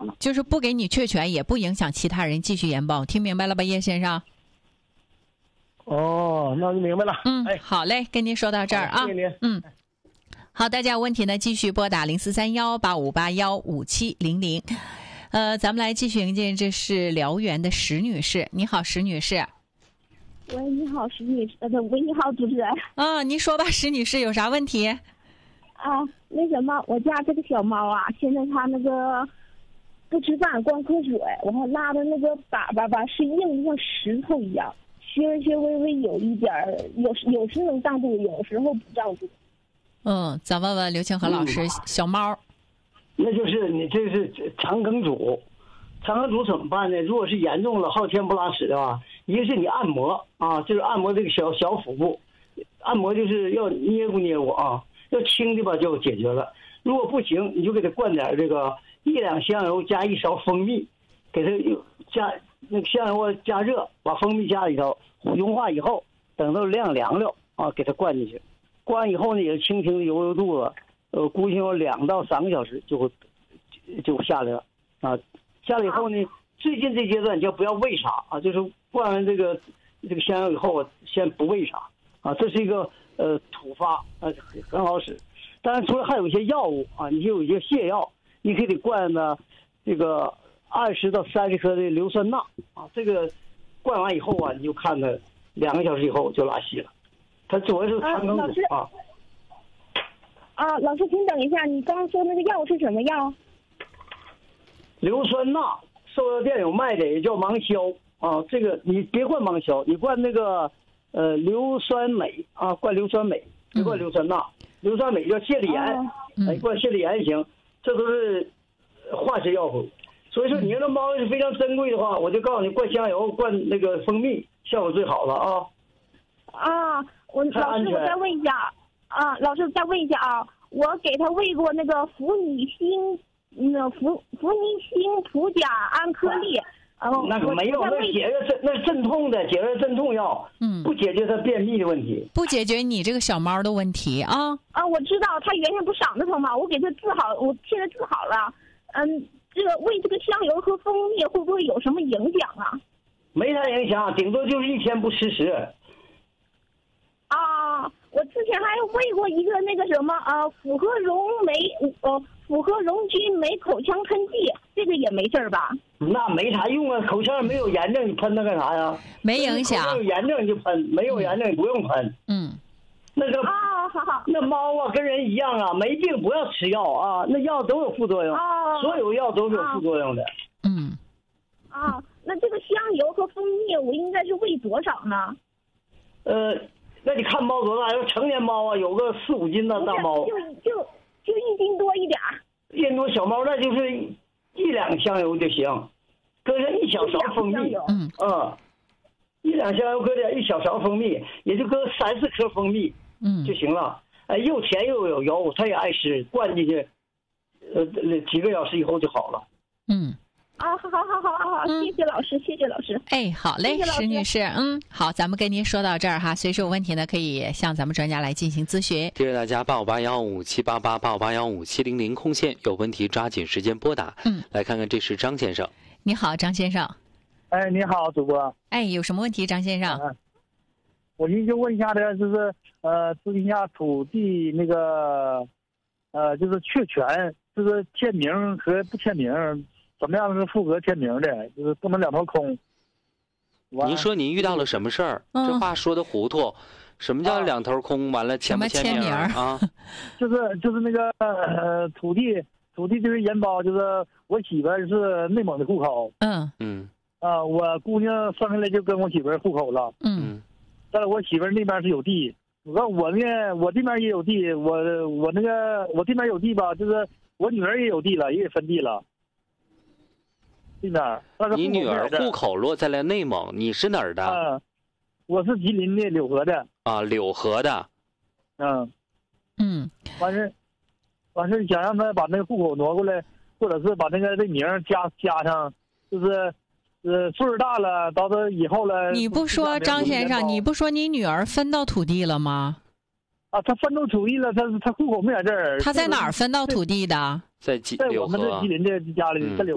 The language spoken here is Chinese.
了。 就是不给你确权，也不影响其他人继续延保，听明白了吧，叶先生？ 哦，那就明白了。 好嘞，跟您说到这儿啊。 谢谢您。 好，大家有问题呢，继续拨打043185815700。咱们来继续迎接，这是辽源的石女士。你好，石女士。 喂，你好，石女士。喂，你好，主持人。 您说吧，石女士有啥问题？ 那什么，我家这个小猫啊，现在它那个不吃饭，光喝水，我还拉的那个粑粑吧，是硬的像石头一样，微微有一点儿，有时能胀住，有时候不胀住。 咱问问刘清和老师，小猫， 那就是你这是肠梗阻，肠梗阻怎么办呢？如果是严重了，好天不拉屎的话，一个是你按摩啊，就是按摩这个小腹部，按摩就是要捏咕啊，要轻的吧就解决了。如果不行，你就给它灌点这个1两香油加1勺蜂蜜，给它加那个香油加热，把蜂蜜加里头融化以后，等到凉了啊，给它灌进去。灌完以后呢，也轻轻的揉肚子，估计要2到3个小时就下来了啊。下来以后呢，最近这阶段你就不要喂啥啊，就是灌完这个香油以后先不喂啥啊，这是一个突发很好使。当然，除了还有一些药物啊，你就有一些泻药，你可以灌呢这个20到30克的硫酸钠啊，这个灌完以后啊，你就看它2个小时以后就拉稀了。它主要是肠梗阻啊。 老师，请等一下，你刚刚说那个药是什么药？ 硫酸钠，售药店有卖的，也叫芒硝啊。这个你别灌芒硝，你灌那个硫酸镁啊，灌硫酸镁，别灌硫酸钠。硫酸镁叫泻里盐，灌泻里盐也行，这都是化学药物。所以说，你要那猫是非常珍贵的话，我就告诉你，灌香油、灌那个蜂蜜，效果最好了啊。 老师，我再问一下老师再问一下啊，我给他喂过那个氟尼星普甲安颗粒， 那个没有，那是镇痛的，解热镇痛药，不解决它便秘的问题， 不解决你这个小猫的问题啊。 我知道它原先不嗓子疼嘛，我给它治好，我现在治好了。这个喂这个香油和蜂蜜会不会有什么影响啊？ 没啥影响，顶多就是1天不吃食。 我之前还喂过一个那个什么复合溶菌酶口腔喷剂，这个也没事吧？ 那没啥用啊，口腔没有炎症，你喷它干啥呀？ 没影响。 有炎症你就喷，没有炎症你不用喷。那个好。 那猫啊跟人一样啊，没病不要吃药啊，那药都有副作用，所有药都是有副作用的。 那这个香油和蜂蜜我应该是喂多少呢？ 那你看猫多大？要成年猫啊，有个4、5斤的大猫， 就1斤多一点。 1斤多小猫那就是1两香油就行，搁上1小勺蜂蜜。1两香油搁点1小勺蜂蜜，也就搁3、4颗蜂蜜，就行了。又甜又有油，它也爱吃，灌进去，几个小时以后就好了。 好，谢谢老师，谢谢老师。 好嘞，石女士，好，咱们跟您说到这儿哈，随时有问题呢，可以向咱们专家来进行咨询。 谢谢大家，85815788，85815700空线，有问题抓紧时间拨打。来看看这是张先生。 你好，张先生。 你好，主播。 有什么问题，张先生？ 我就问一下的，就是咨询一下土地那个就是确权，就是签名和不签名。怎么样是符合签名的？就是不能2头空。 您说您遇到了什么事儿？这话说的糊涂。什么叫2头空？完了签不签名啊？ 就是那个土地就是延保，就是我媳妇是内蒙的户口。我姑娘生下来就跟我媳妇户口了。但是我媳妇那边是有地，我呢，我这边也有地，我这边有地吧，就是我女儿也有地了，也分地了。这边， 你女儿户口落在了内蒙，你是哪儿的？ 我是吉林的柳河的。 柳河的。 完事想让他把那个户口挪过来，或者是把那个名加上，就是岁数大了，到以后了。 你不说张先生，你不说你女儿分到土地了吗？ 她分到土地了，她户口没在这儿。 她在哪儿分到土地的？ 在我们这吉林的家里，在柳